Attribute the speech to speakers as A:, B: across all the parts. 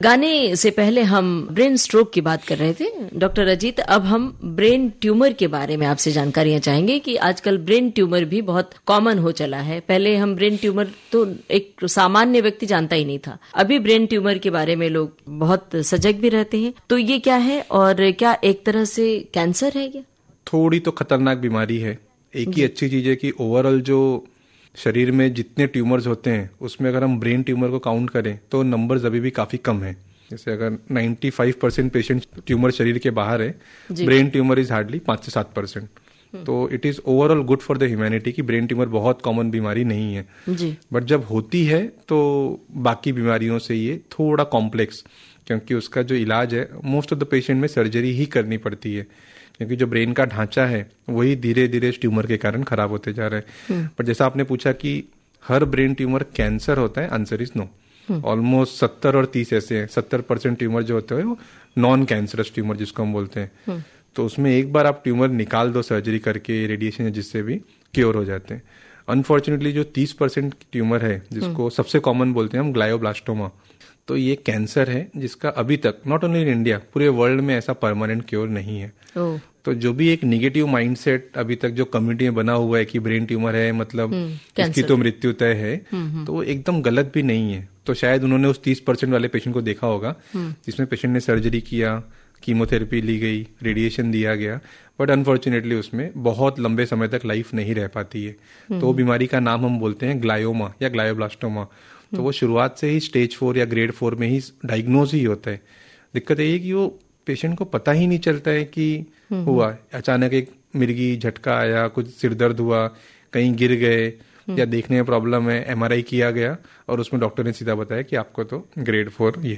A: गाने से पहले हम ब्रेन स्ट्रोक की बात कर रहे थे डॉक्टर अजीत। अब हम ब्रेन ट्यूमर के बारे में आपसे जानकारियां चाहेंगे कि आजकल ब्रेन ट्यूमर भी बहुत कॉमन हो चला है। पहले हम ब्रेन ट्यूमर तो एक सामान्य व्यक्ति जानता ही नहीं था, अभी ब्रेन ट्यूमर के बारे में लोग बहुत सजग भी रहते हैं। तो ये क्या है और क्या एक तरह से कैंसर है? क्या
B: थोड़ी तो खतरनाक बीमारी है। एक ही अच्छी चीज है कि ओवरऑल जो शरीर में जितने ट्यूमर्स होते हैं उसमें अगर हम ब्रेन ट्यूमर को काउंट करें तो नंबर्स अभी भी काफी कम है। जैसे अगर 95% पेशेंट ट्यूमर शरीर के बाहर है, ब्रेन ट्यूमर इज हार्डली 5 से 7%। तो it is overall good for the humanity कि ब्रेन ट्यूमर बहुत कॉमन बीमारी नहीं है। बट जब होती है तो बाकी बीमारियों से ये थोड़ा कॉम्प्लेक्स, क्योंकि उसका जो इलाज है मोस्ट ऑफ द पेशेंट में सर्जरी ही करनी पड़ती है, क्योंकि जो ब्रेन का ढांचा है वही धीरे धीरे इस ट्यूमर के कारण खराब होते जा रहे हैं। पर जैसा आपने पूछा कि हर ब्रेन ट्यूमर कैंसर होता है, आंसर इज नो। ऑलमोस्ट 70 और 30 ऐसे हैं। 70% ट्यूमर जो होते हैं वो नॉन कैंसरस ट्यूमर जिसको हम बोलते हैं। तो उसमें एक बार आप ट्यूमर निकाल दो सर्जरी करके, रेडिएशन, जिससे भी क्योर हो जाते हैं। अनफॉर्चुनेटली जो 30% ट्यूमर है जिसको सबसे कॉमन बोलते हैं हम ग्लायोब्लास्टोमा, तो ये कैंसर है जिसका अभी तक नॉट ओनली इन इंडिया, पूरे वर्ल्ड में ऐसा परमानेंट क्योर नहीं है। तो जो भी एक निगेटिव माइंडसेट अभी तक जो कम्युनिटी में बना हुआ है कि ब्रेन ट्यूमर है मतलब इसकी तो मृत्यु तय है, तो वो एकदम गलत भी नहीं है। तो शायद उन्होंने उस 30% वाले पेशेंट को देखा होगा जिसमें पेशेंट ने सर्जरी किया, कीमोथेरेपी ली गई, रेडिएशन दिया गया, बट अनफॉर्चुनेटली उसमें बहुत लंबे समय तक लाइफ नहीं रह पाती है। तो वो बीमारी का नाम हम बोलते हैं ग्लायोमा या ग्लायोब्लास्टोमा। तो वो शुरुआत से ही स्टेज 4 या ग्रेड 4 में ही डायग्नोज ही होता है। दिक्कत यही है कि वो पेशेंट को पता ही नहीं चलता है कि हुआ, अचानक एक मिर्गी झटका आया, कुछ सिर दर्द हुआ, कहीं गिर गए या देखने में प्रॉब्लम है, MRI किया गया और उसमें डॉक्टर ने सीधा बताया कि आपको तो ग्रेड 4 ये।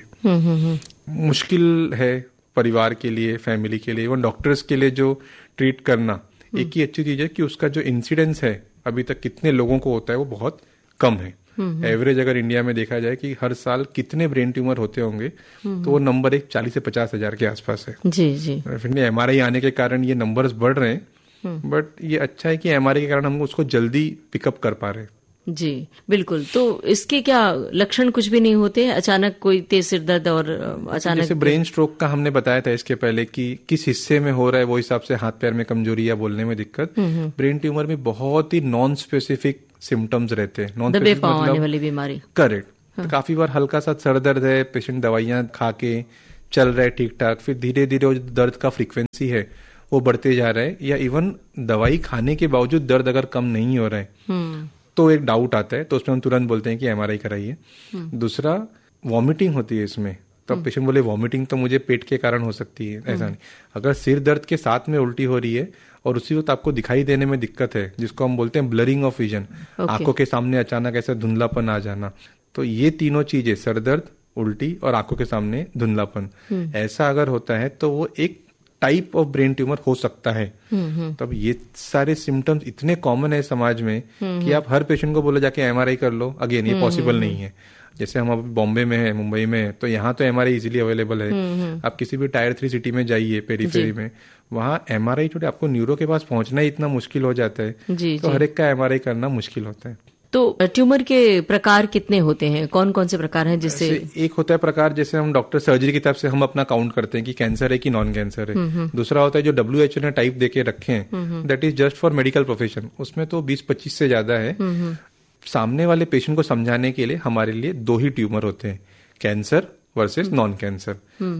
B: मुश्किल है परिवार के लिए, फैमिली के लिए, इवन डॉक्टर्स के लिए जो ट्रीट करना। एक ही अच्छी चीज है कि उसका जो इंसिडेंस है अभी तक कितने लोगों को होता है वो बहुत कम है। एवरेज अगर इंडिया में देखा जाए कि हर साल कितने ब्रेन ट्यूमर होते होंगे तो वो नंबर एक 40 से 50 हजार के आसपास है। जी। MRI आने के कारण ये नंबर्स बढ़ रहे हैं, बट ये अच्छा है कि MRI के कारण हम उसको जल्दी पिकअप कर पा रहे हैं।
A: जी बिल्कुल। तो इसके क्या लक्षण कुछ भी नहीं होते? अचानक कोई तेज सिर दर्द और अचानक
B: जैसे ब्रेन स्ट्रोक का हमने बताया था इसके पहले कि किस हिस्से में हो रहा है वो हिसाब से हाथ पैर में कमजोरी या बोलने में दिक्कत। ब्रेन ट्यूमर में बहुत ही नॉन स्पेसिफिक सिम्टम्स रहते हैं। नॉन स्पेसिफिक मतलब
A: वाली बीमारी।
B: करेक्ट। तो काफी बार हल्का सा सर दर्द है, पेशेंट दवाइयां खा के चल रहा है ठीक ठाक, फिर धीरे धीरे वो दर्द का फ्रीक्वेंसी है वो बढ़ते जा रहा है, या इवन दवाई खाने के बावजूद दर्द अगर कम नहीं हो रहा है तो एक डाउट आता है, तो उसमें हम तुरंत बोलते हैं कि MRI कराइए। दूसरा, वॉमिटिंग होती है इसमें, तो पेशेंट बोले वॉमिटिंग तो मुझे पेट के कारण हो सकती है, ऐसा नहीं। अगर सिर दर्द के साथ में उल्टी हो रही है और उसी वक्त आपको दिखाई देने में दिक्कत है, जिसको हम बोलते हैं ब्लरिंग ऑफ विजन, आंखों के सामने अचानक ऐसा धुंधलापन आ जाना, तो ये तीनों चीजें, सर दर्द, उल्टी और आंखों के सामने धुंधलापन, ऐसा अगर होता है तो वो एक टाइप ऑफ ब्रेन ट्यूमर हो सकता है। तब ये सारे सिम्टम्स इतने कॉमन है समाज में कि आप हर पेशेंट को बोले जाके MRI कर लो, अगेन ये पॉसिबल नहीं है। जैसे हम अभी बॉम्बे में है, मुंबई में है, तो यहाँ तो MRI इजीली अवेलेबल है। आप किसी भी टायर 3 सिटी में जाइए पेरीफेरी में, वहाँ MRI छोटे, आपको न्यूरो के पास पहुंचना ही इतना मुश्किल हो जाता है, तो हर एक का MRI करना मुश्किल होता है।
A: तो ट्यूमर के प्रकार कितने होते हैं, कौन कौन से प्रकार हैं? जिससे
B: एक होता है प्रकार, जैसे हम डॉक्टर सर्जरी की तरफ से हम अपना काउंट करते हैं कि कैंसर है कि नॉन कैंसर है। दूसरा होता है जो WHO ने टाइप देके रखे हैं, that is just for medical profession, उसमें तो 20-25 से ज्यादा है। सामने वाले पेशेंट को समझाने के लिए हमारे लिए 2 ही ट्यूमर होते हैं, कैंसर वर्सेस नॉन कैंसर।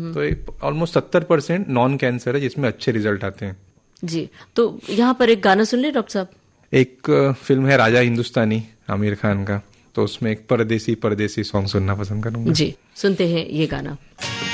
B: तो ऑलमोस्ट 70% नॉन कैंसर है जिसमें अच्छे रिजल्ट आते हैं।
A: जी, तो यहाँ पर एक गाना सुन ले डॉक्टर साहब।
B: एक फिल्म है राजा हिंदुस्तानी, आमिर खान का, तो उसमें एक परदेसी परदेसी सॉन्ग सुनना पसंद करूंगा।
A: जी, सुनते हैं ये गाना।